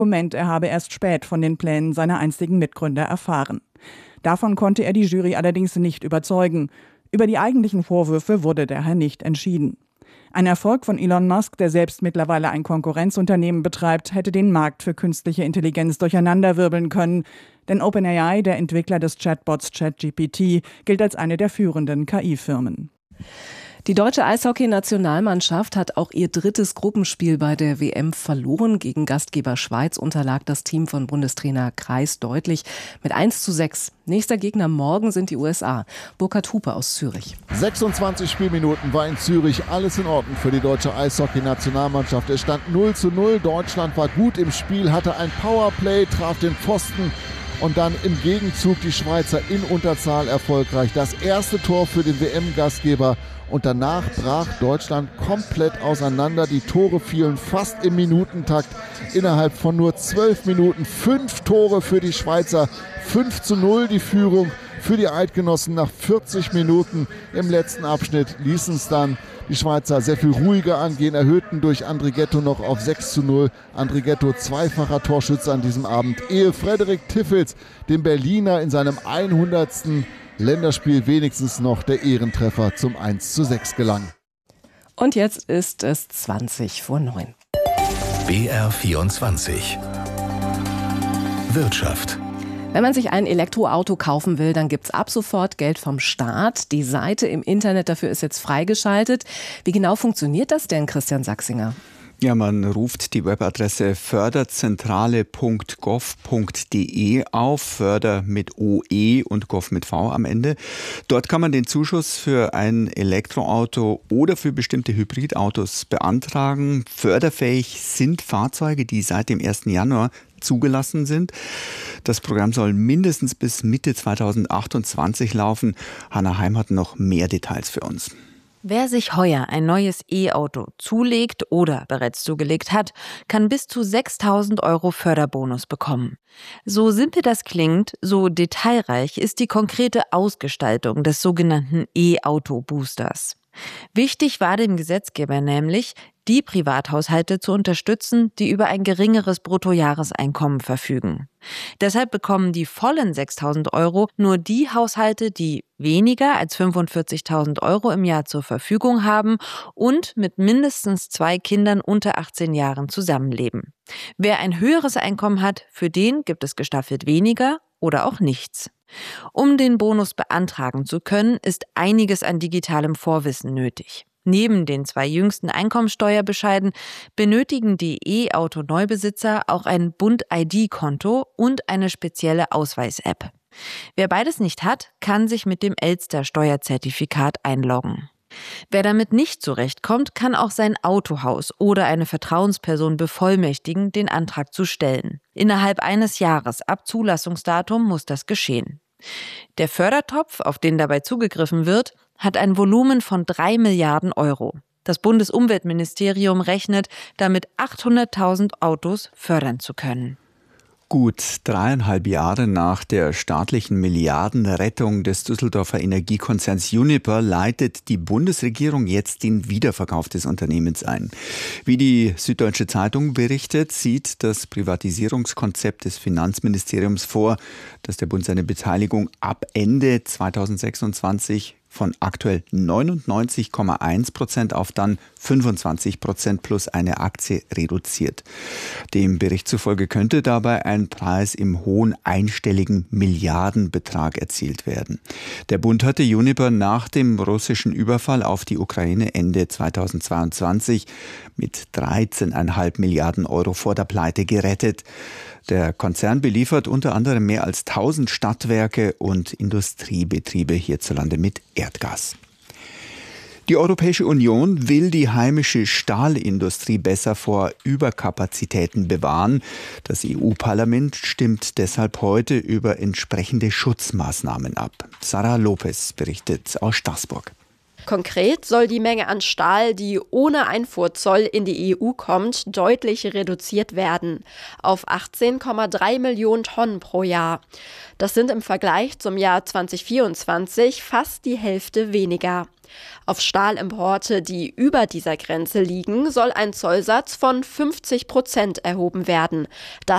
Er habe erst spät von den Plänen seiner einstigen Mitgründer erfahren. Davon konnte er die Jury allerdings nicht überzeugen. Über die eigentlichen Vorwürfe wurde daher nicht entschieden. Ein Erfolg von Elon Musk, der selbst mittlerweile ein Konkurrenzunternehmen betreibt, hätte den Markt für künstliche Intelligenz durcheinanderwirbeln können. Denn OpenAI, der Entwickler des Chatbots ChatGPT, gilt als eine der führenden KI-Firmen. Die deutsche Eishockey-Nationalmannschaft hat auch ihr drittes Gruppenspiel bei der WM verloren. Gegen Gastgeber Schweiz unterlag das Team von Bundestrainer Kreis deutlich mit 1:6. Nächster Gegner morgen sind die USA. Burkhard Hupe aus Zürich. 26 Spielminuten war in Zürich alles in Ordnung für die deutsche Eishockey-Nationalmannschaft. Es stand 0:0. Deutschland war gut im Spiel, hatte ein Powerplay, traf den Pfosten. Und dann im Gegenzug die Schweizer in Unterzahl erfolgreich. Das erste Tor für den WM-Gastgeber. Und danach brach Deutschland komplett auseinander. Die Tore fielen fast im Minutentakt. Innerhalb von nur 12 Minuten 5 Tore für die Schweizer. 5:0 die Führung für die Eidgenossen nach 40 Minuten. Im letzten Abschnitt ließen es dann die Schweizer sehr viel ruhiger angehen, erhöhten durch Andrighetto noch auf 6:0. Andrighetto zweifacher Torschütze an diesem Abend, ehe Frederik Tiffels dem Berliner in seinem 100. Länderspiel wenigstens noch der Ehrentreffer zum 1:6 gelang. Und jetzt ist es 20:09. BR24 Wirtschaft. Wenn man sich ein Elektroauto kaufen will, dann gibt's ab sofort Geld vom Staat. Die Seite im Internet dafür ist jetzt freigeschaltet. Wie genau funktioniert das denn, Christian Sachsinger? Ja, man ruft die Webadresse förderzentrale.gov.de auf, Förder mit OE und Gov mit V am Ende. Dort kann man den Zuschuss für ein Elektroauto oder für bestimmte Hybridautos beantragen. Förderfähig sind Fahrzeuge, die seit dem 1. Januar zugelassen sind. Das Programm soll mindestens bis Mitte 2028 laufen. Hanna Heim hat noch mehr Details für uns. Wer sich heuer ein neues E-Auto zulegt oder bereits zugelegt hat, kann bis zu 6.000 € Förderbonus bekommen. So simpel das klingt, so detailreich ist die konkrete Ausgestaltung des sogenannten E-Auto-Boosters. Wichtig war dem Gesetzgeber nämlich, die Privathaushalte zu unterstützen, die über ein geringeres Bruttojahreseinkommen verfügen. Deshalb bekommen die vollen 6.000 € nur die Haushalte, die weniger als 45.000 € im Jahr zur Verfügung haben und mit mindestens 2 Kindern unter 18 Jahren zusammenleben. Wer ein höheres Einkommen hat, für den gibt es gestaffelt weniger oder auch nichts. Um den Bonus beantragen zu können, ist einiges an digitalem Vorwissen nötig. Neben den 2 jüngsten Einkommensteuerbescheiden benötigen die E-Auto-Neubesitzer auch ein Bund-ID-Konto und eine spezielle Ausweis-App. Wer beides nicht hat, kann sich mit dem Elster-Steuerzertifikat einloggen. Wer damit nicht zurechtkommt, kann auch sein Autohaus oder eine Vertrauensperson bevollmächtigen, den Antrag zu stellen. Innerhalb eines Jahres ab Zulassungsdatum muss das geschehen. Der Fördertopf, auf den dabei zugegriffen wird, hat ein Volumen von 3 Milliarden €. Das Bundesumweltministerium rechnet, damit 800.000 Autos fördern zu können. Gut 3,5 Jahre nach der staatlichen Milliardenrettung des Düsseldorfer Energiekonzerns Uniper leitet die Bundesregierung jetzt den Wiederverkauf des Unternehmens ein. Wie die Süddeutsche Zeitung berichtet, sieht das Privatisierungskonzept des Finanzministeriums vor, dass der Bund seine Beteiligung ab Ende 2026 von aktuell 99,1% auf dann 25% plus eine Aktie reduziert. Dem Bericht zufolge könnte dabei ein Preis im hohen einstelligen Milliardenbetrag erzielt werden. Der Bund hatte Uniper nach dem russischen Überfall auf die Ukraine Ende 2022 mit 13,5 Milliarden € vor der Pleite gerettet. Der Konzern beliefert unter anderem mehr als 1000 Stadtwerke und Industriebetriebe hierzulande mit Erdgas. Die Europäische Union will die heimische Stahlindustrie besser vor Überkapazitäten bewahren. Das EU-Parlament stimmt deshalb heute über entsprechende Schutzmaßnahmen ab. Sarah Lopez berichtet aus Straßburg. Konkret soll die Menge an Stahl, die ohne Einfuhrzoll in die EU kommt, deutlich reduziert werden auf 18,3 Millionen Tonnen pro Jahr. Das sind im Vergleich zum Jahr 2024 fast die Hälfte weniger. Auf Stahlimporte, die über dieser Grenze liegen, soll ein Zollsatz von 50% erhoben werden.